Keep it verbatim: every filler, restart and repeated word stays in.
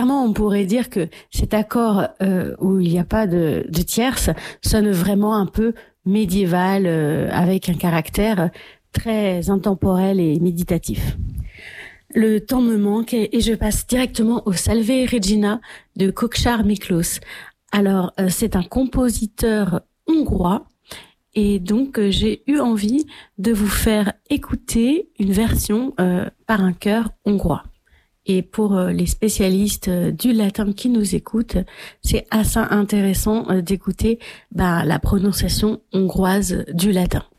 clairement, on pourrait dire que cet accord euh, où il n'y a pas de, de tierce sonne vraiment un peu médiéval, euh, avec un caractère très intemporel et méditatif. Le temps me manque et, et je passe directement au Salve Regina de Gökçer Miklós. Alors, euh, c'est un compositeur hongrois et donc euh, j'ai eu envie de vous faire écouter une version euh, par un chœur hongrois. Et pour euh, les spécialistes euh, du latin qui nous écoutent, c'est assez intéressant euh, d'écouter bah, la prononciation hongroise du latin.